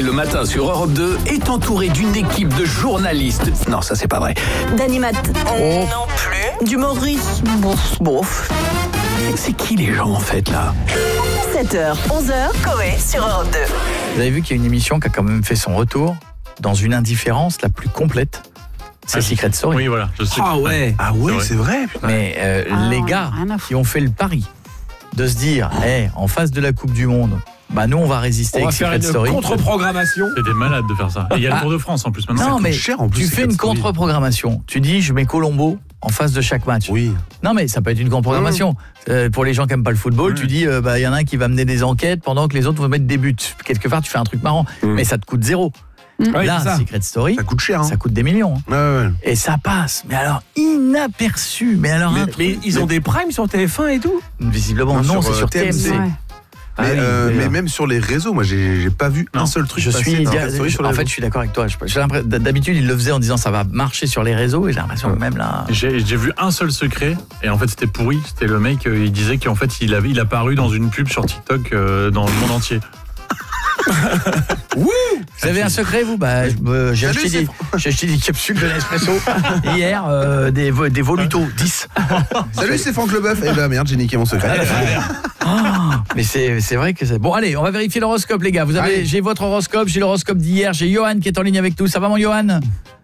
le matin sur Europe 2 est entouré d'une équipe de journalistes. Non, ça c'est pas vrai. D'animateurs. Non plus. D'humoristes. Bof. C'est qui les gens en fait là? 7h, 11h. Coé sur Europe 2. Vous avez vu qu'il y a une émission qui a quand même fait son retour dans une indifférence la plus complète. C'est Secret Story. Oui, voilà, je sais. Ah ouais, c'est vrai. Mais les gars qui ont fait le pari de se dire, en face de la Coupe du Monde, bah nous on va résister on va avec faire Secret une Story. contre-programmation. C'est des malades de faire ça. Et il y a le Tour de France en plus maintenant. Non, Ça mais coûte cher en plus. tu fais une Secret Story. contre-programmation. Tu dis, je mets Colombo en face de chaque match. Oui. Non, mais ça peut être une contre-programmation. Pour les gens qui n'aiment pas le football, tu dis, il y en a un qui va mener des enquêtes pendant que les autres vont mettre des buts. Quelque part, tu fais un truc marrant, mais ça te coûte zéro. Ouais, Là, c'est ça. Secret Story, Ça coûte cher. ça coûte des millions. Ouais. Et ça passe, mais alors inaperçu. Mais alors un truc- Mais ils ont des primes sur TF1 et tout. Visiblement, non, c'est sur TMC. Ouais. Ah oui, Mais même sur les réseaux, moi j'ai pas vu un seul truc Je passer suis, dans Secret Story sur les en fait, réseaux. je suis d'accord avec toi. D'habitude, il le faisait en disant ça va marcher sur les réseaux, et j'ai l'impression que même là. J'ai vu un seul secret et en fait c'était pourri. C'était le mec, il disait qu'en fait il a paru dans une pub sur TikTok dans le monde entier. Vous avez un secret, vous? J'ai acheté des capsules de Nespresso hier, des Voluto 10. Salut, c'est Franck Leboeuf. Eh ben merde, j'ai niqué mon secret. Mais c'est vrai que c'est... Bon, allez, on va vérifier l'horoscope, les gars. J'ai votre horoscope, j'ai l'horoscope d'hier, j'ai Johan qui est en ligne avec nous. Ça va, mon Johan?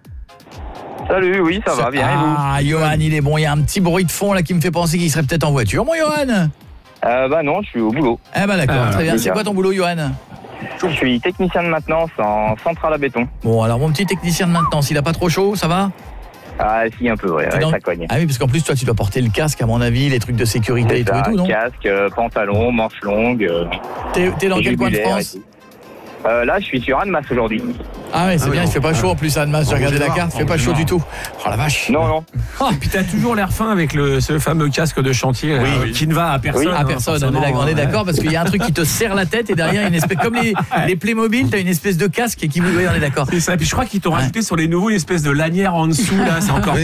Salut, oui, ça va bien, et vous? Ah, Johan, il est bon. Il y a un petit bruit de fond là qui me fait penser qu'il serait peut-être en voiture. Mon Johan? Non, je suis au boulot. Eh ben d'accord, très bien. oui, C'est quoi ton boulot, Johan? Je suis technicien de maintenance en centrale à béton. Bon, alors mon petit technicien de maintenance, il a pas trop chaud, ça va? Ah, si, un peu, ouais, ça cogne. Ah oui, parce qu'en plus, toi, tu dois porter le casque, à mon avis, les trucs de sécurité et tout, non? Casque, pantalon, manches longues. T'es dans quel coin de France? Là, je suis sur Annemasse aujourd'hui. Ah ouais, c'est bien, il fait pas chaud en plus à Annemasse, j'ai regardé la carte, il fait pas chaud du tout. Oh la vache. Non. Et puis t'as toujours l'air fin avec ce fameux casque de chantier là, qui ne va à personne. Oui, à personne, on est d'accord parce qu'il y a un truc qui te serre la tête et derrière une espèce comme les Playmobil, t'as une espèce de casque qui vous on est d'accord. C'est ça. Et puis je crois qu'ils t'ont rajouté sur les nouveaux une espèce de lanière en dessous là, c'est encore